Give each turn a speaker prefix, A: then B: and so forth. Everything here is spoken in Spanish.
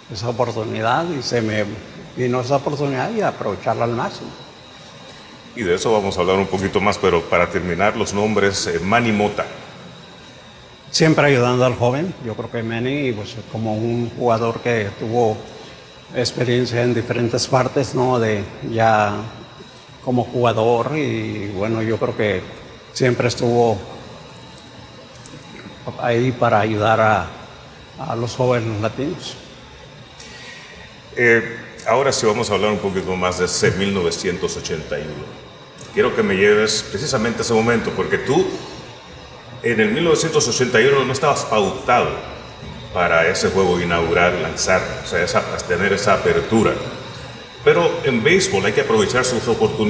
A: esa oportunidad y se me vino esa oportunidad y aprovecharla al máximo.
B: Y de eso vamos a hablar un poquito más, pero para terminar, los nombres, Manny Mota.
A: Siempre ayudando al joven. Yo creo que Manny, pues, como un jugador que tuvo experiencia en diferentes partes, ¿no? De ya como jugador, y bueno, yo creo que siempre estuvo ahí para ayudar a los jóvenes latinos.
B: Ahora sí vamos a hablar un poquito más de ese 1981. Quiero que me lleves precisamente a ese momento, porque tú en el 1981 no estabas pautado para ese juego inaugural, lanzar, o sea, tener esa apertura. Pero en béisbol hay que aprovechar sus oportunidades.